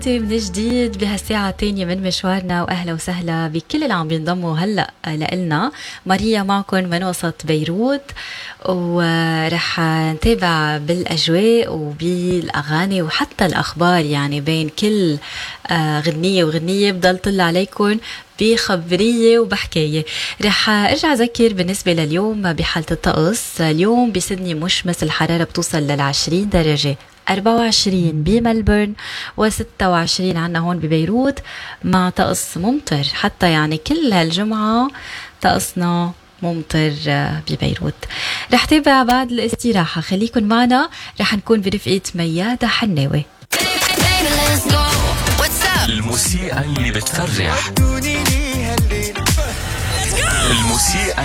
من جديد بهالساعة الثانية من مشوارنا، وأهلا وسهلا بكل اللي عم بينضموا هلأ لإلنا. ماريا معكم من وسط بيروت، ورح نتابع بالأجواء وبالأغاني وحتى الأخبار، يعني بين كل غنية وغنية بضل طلع عليكم بخبرية وبحكاية. رح ارجع اذكر بالنسبة لليوم بحالة الطقس. اليوم بسدني مشمس، الحرارة بتوصل لل20 درجة، 24 بملبورن و26 عنا هون ببيروت، مع طقس ممطر. حتى يعني كل هالجمعة طقسنا ممطر ببيروت. رح تابع بعد الاستراحة، خليكن معنا، رح نكون برفقة ميادة حناوي. الموسيقى اللي بتفرح، الموسيقى